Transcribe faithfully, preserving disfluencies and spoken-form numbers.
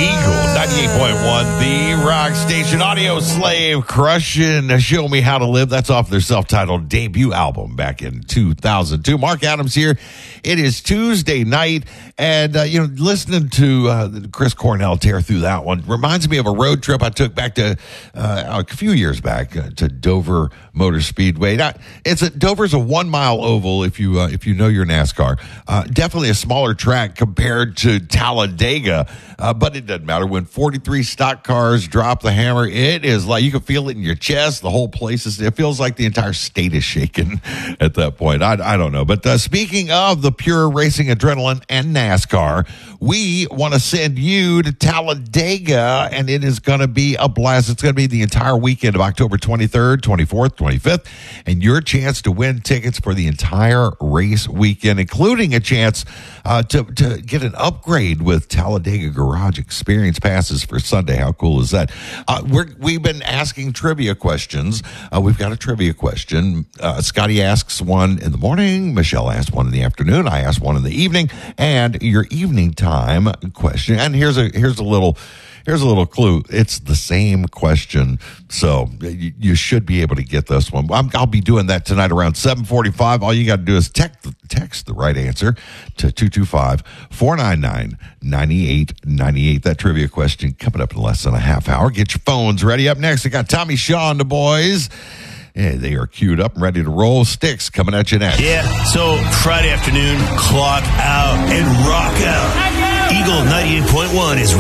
Eagle ninety-eight point one, the rock station. Audio Slave crushing Show Me How to Live. That's off their self-titled debut album back in two thousand two. Mark Adams here. It is Tuesday night, and, uh, you know, listening to uh, Chris Cornell tear through that one reminds me of a road trip I took back to uh, a few years back uh, to Dover Motor Speedway. Now, it's a, Dover's a one-mile oval if you uh, if you know your NASCAR. Uh, definitely a smaller track compared to Talladega, uh, but it doesn't matter. When forty-three stock cars drop the hammer, it is like you can feel it in your chest. The whole place is, it feels like the entire state is shaking at that point. I, I don't know. But uh, speaking of the pure racing adrenaline and NASCAR, we want to send you to Talladega, and it is going to be a blast. It's going to be the entire weekend of October twenty-third, twenty-fourth, twenty-fifth, and your chance to win tickets for the entire race weekend, including a chance uh, to, to get an upgrade with Talladega Garage Experience passes for Sunday. How cool is that? Uh, we're, we've been asking trivia questions. Uh, we've got a trivia question. Uh, Scotty asks one in the morning. Michelle asks one in the afternoon. I asked one in the evening, and your evening time question. And here's a here's a little here's a little clue. It's the same question, so you, you should be able to get this one. I'm, I'll be doing that tonight around seven forty-five. All you got to do is text text the right answer to two two five, four nine nine, nine eight nine eight. That trivia question coming up in less than a half hour. Get your phones ready. Up next, I got Tommy Shaw and the boys. Yeah, they are queued up and ready to roll. Sticks coming at you next. Yeah, so Friday afternoon, clock out and rock out. Eagle ninety-eight point one is